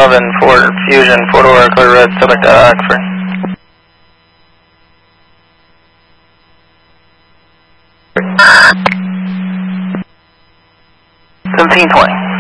11 for Fusion, 4 door, clear red, subject Oxford. 1720.